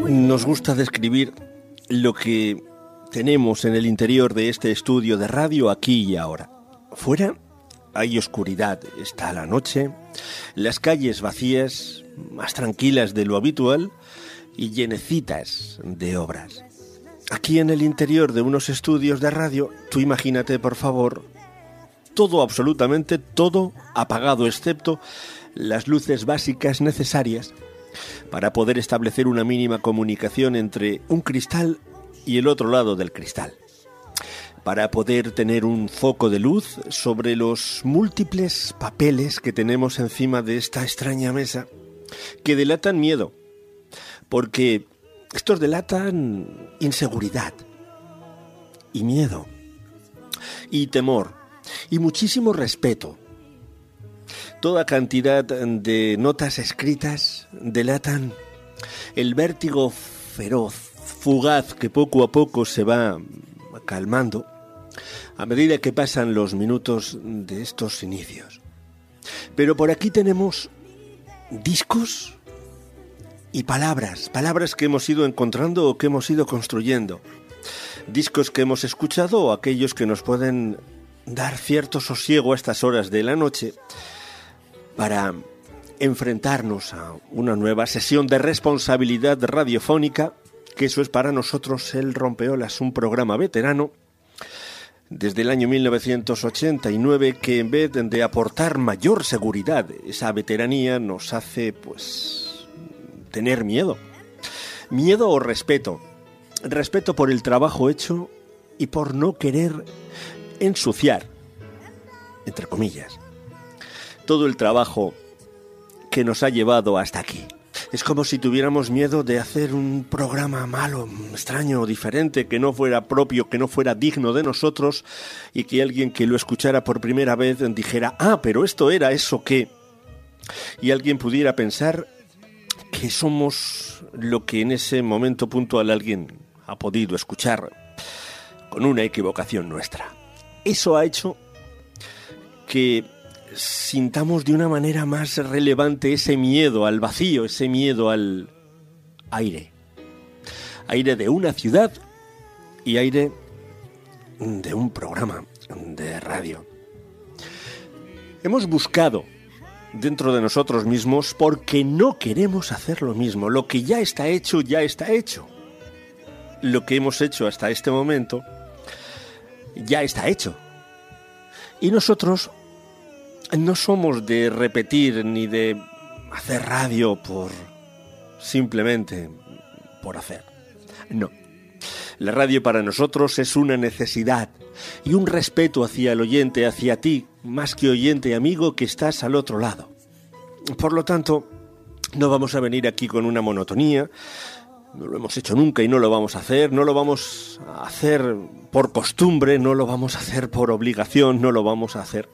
Nos gusta describir lo que tenemos en el interior de este estudio de radio aquí y ahora. Fuera hay oscuridad, está la noche, las calles vacías, más tranquilas de lo habitual y llenecitas de obras. Aquí en el interior de unos estudios de radio, tú imagínate por favor, todo, absolutamente todo apagado excepto las luces básicas necesarias para poder establecer una mínima comunicación entre un cristal y el otro lado del cristal, para poder tener un foco de luz sobre los múltiples papeles que tenemos encima de esta extraña mesa, que delatan miedo, porque estos delatan inseguridad, y miedo, y temor, y muchísimo respeto. Toda cantidad de notas escritas delatan el vértigo feroz, fugaz, que poco a poco se va calmando a medida que pasan los minutos de estos inicios. Pero por aquí tenemos discos y palabras que hemos ido encontrando o que hemos ido construyendo. Discos que hemos escuchado o aquellos que nos pueden dar cierto sosiego a estas horas de la noche, para enfrentarnos a una nueva sesión de responsabilidad radiofónica, que eso es para nosotros el Rompeolas, un programa veterano desde el año 1989 que en vez de aportar mayor seguridad, esa veteranía nos hace pues tener miedo. Miedo o respeto. Respeto por el trabajo hecho y por no querer ensuciar, entre comillas, todo el trabajo que nos ha llevado hasta aquí. Es como si tuviéramos miedo de hacer un programa malo, extraño, diferente, que no fuera propio, que no fuera digno de nosotros, y que alguien que lo escuchara por primera vez dijera, pero esto era eso que... Y alguien pudiera pensar que somos lo que en ese momento puntual alguien ha podido escuchar con una equivocación nuestra. Eso ha hecho que sintamos de una manera más relevante ese miedo al vacío, ese miedo al aire. Aire de una ciudad y aire de un programa de radio. Hemos buscado dentro de nosotros mismos porque no queremos hacer lo mismo. Lo que ya está hecho, ya está hecho. Lo que hemos hecho hasta este momento ya está hecho. Y nosotros no somos de repetir ni de hacer radio simplemente por hacer. No. La radio para nosotros es una necesidad y un respeto hacia el oyente, hacia ti, más que oyente amigo que estás al otro lado. Por lo tanto, no vamos a venir aquí con una monotonía. No lo hemos hecho nunca y no lo vamos a hacer. No lo vamos a hacer por costumbre, no lo vamos a hacer por obligación, no lo vamos a hacer.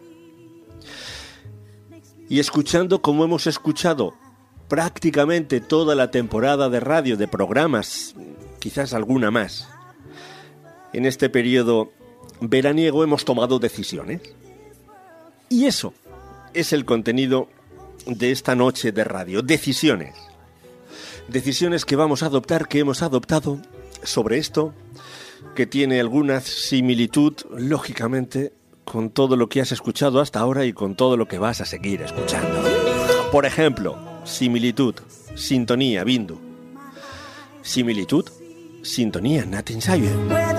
Y escuchando como hemos escuchado prácticamente toda la temporada de radio, de programas, quizás alguna más, en este periodo veraniego hemos tomado decisiones. Y eso es el contenido de esta noche de radio. Decisiones. Decisiones que vamos a adoptar, que hemos adoptado sobre esto, que tiene alguna similitud, lógicamente, con todo lo que has escuchado hasta ahora y con todo lo que vas a seguir escuchando. Por ejemplo, similitud, sintonía, Bindu. Similitud, sintonía, Natin Sayer.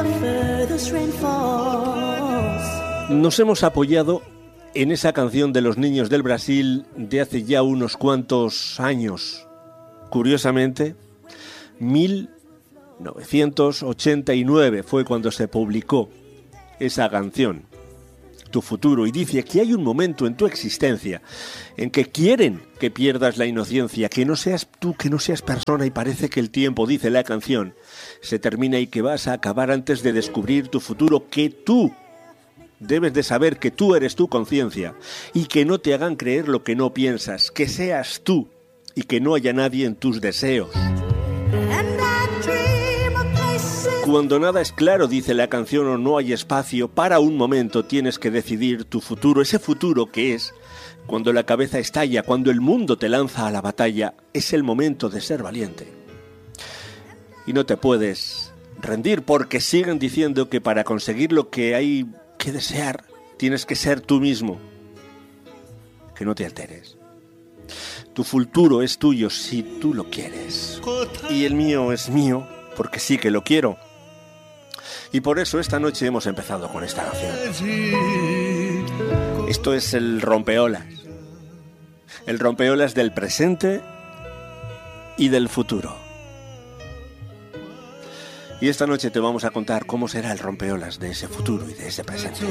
Nos hemos apoyado en esa canción de los niños del Brasil de hace ya unos cuantos años. Curiosamente, 1989 fue cuando se publicó esa canción, Tu futuro, y dice que hay un momento en tu existencia en que quieren que pierdas la inocencia, que no seas tú, que no seas persona, y parece que el tiempo, dice la canción, se termina y que vas a acabar antes de descubrir tu futuro, que tú debes de saber que tú eres tu conciencia y que no te hagan creer lo que no piensas, que seas tú y que no haya nadie en tus deseos. Cuando nada es claro, dice la canción, o no hay espacio, para un momento tienes que decidir tu futuro, ese futuro que es cuando la cabeza estalla, cuando el mundo te lanza a la batalla, es el momento de ser valiente. y no te puedes rendir porque siguen diciendo que para conseguir lo que hay que desear tienes que ser tú mismo. Que no te alteres. Tu futuro es tuyo si tú lo quieres. Y el mío es mío porque sí que lo quiero. Y por eso esta noche hemos empezado con esta canción. Esto es el rompeolas. El rompeolas del presente y del futuro. Y esta noche te vamos a contar cómo será el rompeolas de ese futuro y de ese presente.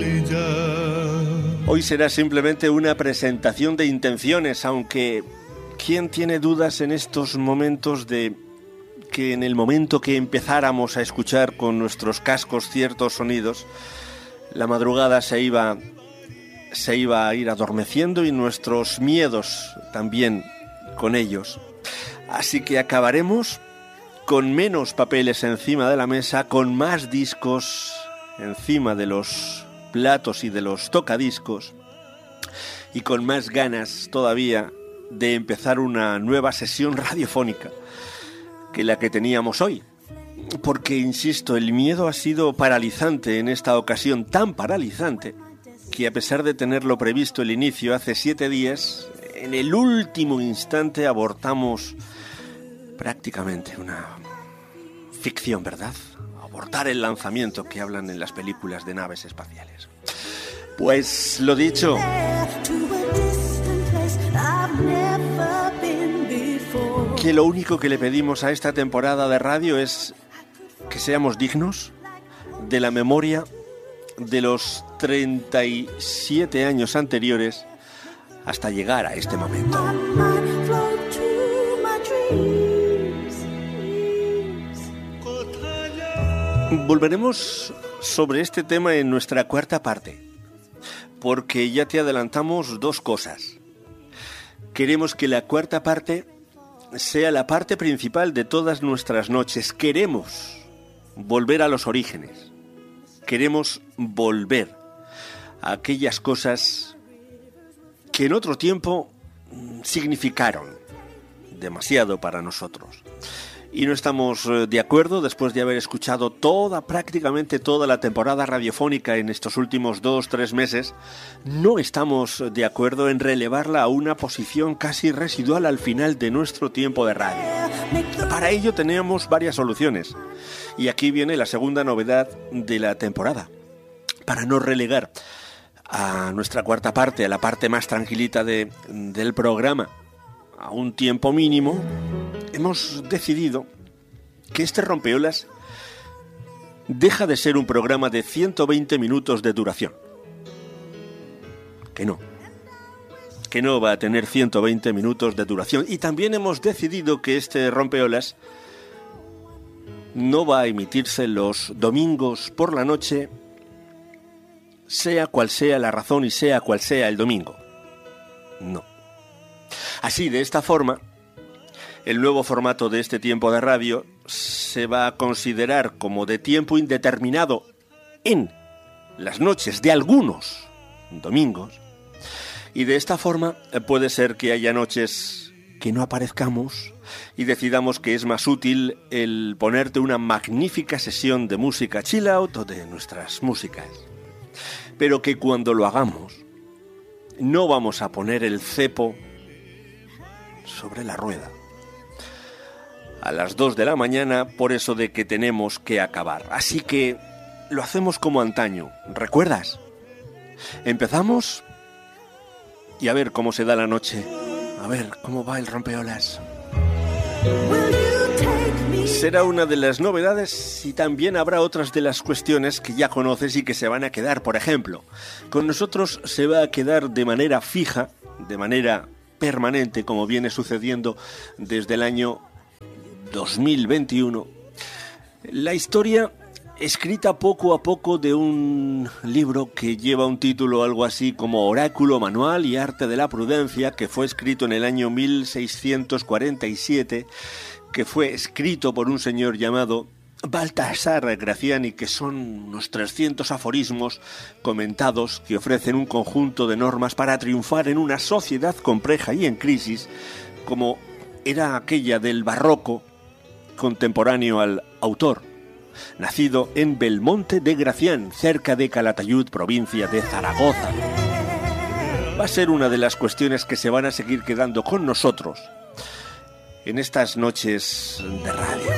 Hoy será simplemente una presentación de intenciones, aunque ¿quién tiene dudas en estos momentos de que en el momento que empezáramos a escuchar con nuestros cascos ciertos sonidos, la madrugada se iba a ir adormeciendo y nuestros miedos también con ellos? Así que acabaremos con menos papeles encima de la mesa, con más discos encima de los platos y de los tocadiscos, y con más ganas todavía de empezar una nueva sesión radiofónica que la que teníamos hoy. Porque, insisto, el miedo ha sido paralizante en esta ocasión, tan paralizante, que a pesar de tenerlo previsto el inicio hace 7 días, en el último instante abortamos prácticamente una ficción, ¿verdad? Abortar el lanzamiento que hablan en las películas de naves espaciales. Pues lo dicho, que lo único que le pedimos a esta temporada de radio es que seamos dignos de la memoria de los 37 años anteriores hasta llegar a este momento. Volveremos sobre este tema en nuestra cuarta parte, porque ya te adelantamos 2 cosas. Queremos que la cuarta parte sea la parte principal de todas nuestras noches. Queremos volver a los orígenes. Queremos volver a aquellas cosas que en otro tiempo significaron demasiado para nosotros. Y no estamos de acuerdo, después de haber escuchado prácticamente toda la temporada radiofónica en estos últimos 2-3 meses, no estamos de acuerdo en relevarla a una posición casi residual al final de nuestro tiempo de radio. Para ello tenemos varias soluciones. Y aquí viene la segunda novedad de la temporada. Para no relegar a nuestra cuarta parte, a la parte más tranquilita del programa, a un tiempo mínimo, hemos decidido que este rompeolas deja de ser un programa de 120 minutos de duración. Que no va a tener 120 minutos de duración. Y también hemos decidido que este rompeolas no va a emitirse los domingos por la noche, sea cual sea la razón y sea cual sea el domingo. No. Así, de esta forma, el nuevo formato de este tiempo de radio se va a considerar como de tiempo indeterminado en las noches de algunos domingos, y de esta forma puede ser que haya noches que no aparezcamos y decidamos que es más útil el ponerte una magnífica sesión de música chill out o de nuestras músicas, pero que cuando lo hagamos no vamos a poner el cepo sobre la rueda a las 2 de la mañana por eso de que tenemos que acabar. Así que lo hacemos como antaño, ¿recuerdas? Empezamos y a ver cómo se da la noche, a ver cómo va el rompeolas. Será una de las novedades y también habrá otras de las cuestiones que ya conoces y que se van a quedar. Por ejemplo, con nosotros se va a quedar de manera fija, de manera permanente, como viene sucediendo desde el año 2021, la historia escrita poco a poco de un libro que lleva un título algo así como Oráculo, Manual y Arte de la Prudencia, que fue escrito en el año 1647, que fue escrito por un señor llamado Baltasar Graciani, que son unos 300 aforismos comentados que ofrecen un conjunto de normas para triunfar en una sociedad compleja y en crisis, como era aquella del barroco contemporáneo al autor, nacido en Belmonte de Gracián, cerca de Calatayud, provincia de Zaragoza. Va a ser una de las cuestiones que se van a seguir quedando con nosotros en estas noches de radio.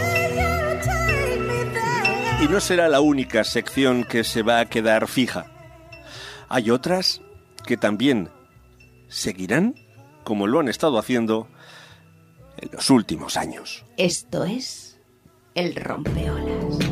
Y no será la única sección que se va a quedar fija. Hay otras que también seguirán como lo han estado haciendo en los últimos años. Esto es El Rompeolas.